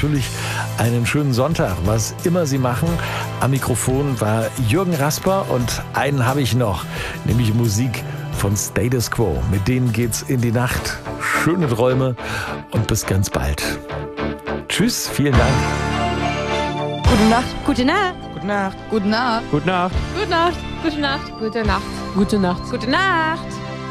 natürlich einen schönen Sonntag, was immer Sie machen. Am Mikrofon war Jürgen Rasper und einen habe ich noch, nämlich Musik von Status Quo. Mit denen geht's in die Nacht. Schöne Träume und bis ganz bald. Tschüss, vielen Dank. Gute Nacht. Gute Nacht. Gute Nacht. Gute Nacht. Gute Nacht. Gute Nacht. Gute Nacht. Gute Nacht. Gute Nacht. Gute Nacht.